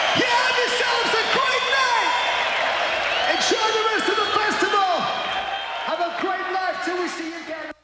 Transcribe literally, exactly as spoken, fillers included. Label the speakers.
Speaker 1: You have yourselves a great night. Enjoy the rest of the festival. Have a great life till we see you again.